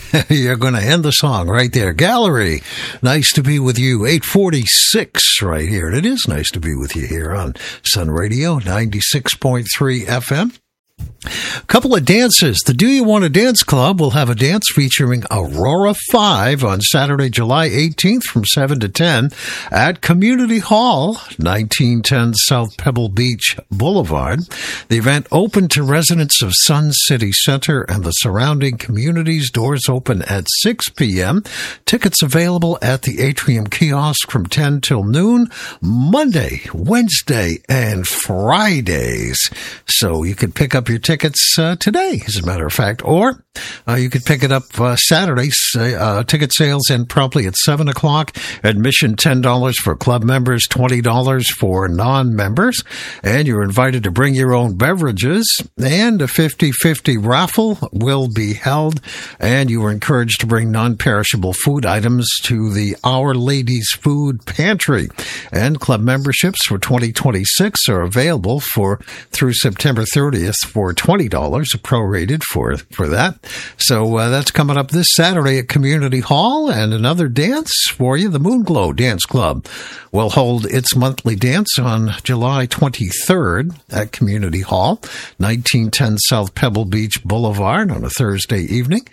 You're going to end the song right there. Gallery, nice to be with you. 846 right here. And it is nice to be with you here on Sun Radio, 96.3 FM. A couple of dances. The Do You Want to Dance Club will have a dance featuring Aurora 5 on Saturday, July 18th from 7 to 10 at Community Hall, 1910 South Pebble Beach Boulevard. The event open to residents of Sun City Center and the surrounding communities. Doors open at 6 p.m. Tickets available at the Atrium Kiosk from 10 till noon, Monday, Wednesday, and Fridays. So you can pick up your tickets today, as a matter of fact, or you could pick it up Saturdays. Ticket sales end promptly at 7 o'clock. Admission $10 for club members, $20 for non-members. And you're invited to bring your own beverages. And a 50-50 raffle will be held. And you are encouraged to bring non-perishable food items to the Our Ladies Food Pantry. And club memberships for 2026 are available through September 30th for $20, prorated for that. So that's coming up this Saturday at Community Hall. And another dance for you, the Moonglow Dance Club will hold its monthly dance on July 23rd at Community Hall, 1910 South Pebble Beach Boulevard on a Thursday evening.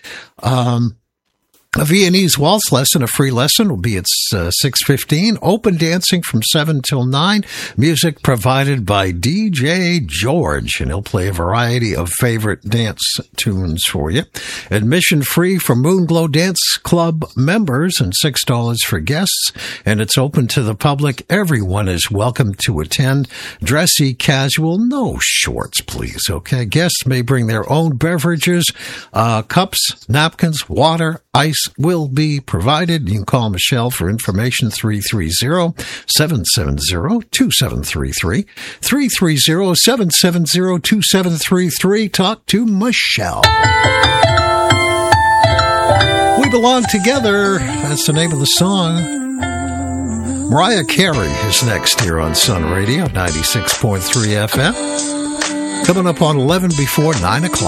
A Viennese waltz lesson, a free lesson, will be at 6:15. Open dancing from 7 till 9. Music provided by DJ George, and he'll play a variety of favorite dance tunes for you. Admission free for Moonglow Dance Club members and $6 for guests, and it's open to the public. Everyone is welcome to attend. Dressy casual, no shorts, please, okay? Guests may bring their own beverages, cups, napkins, water, ice will be provided. You can call Michelle for information, 330-770-2733. 330-770-2733. Talk to Michelle. We Belong Together. That's the name of the song. Mariah Carey is next here on Sun Radio, 96.3 FM. Coming up on 11 before 9 o'clock.